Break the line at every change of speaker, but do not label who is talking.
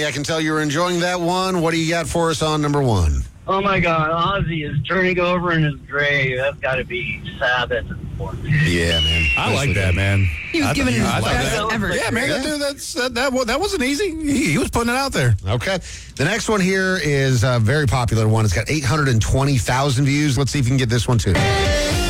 I can tell you were enjoying that one. What do you got for us on number one?
Oh, my God. Ozzy is turning over in his grave. That's got to be Sabbath.
Yeah, man.
I like that, man.
He was giving his best
that.
ever.
Yeah, man. That wasn't easy. He was putting it out there.
Okay. The next one here is a very popular one. It's got 820,000 views. Let's see if you can get this one, too.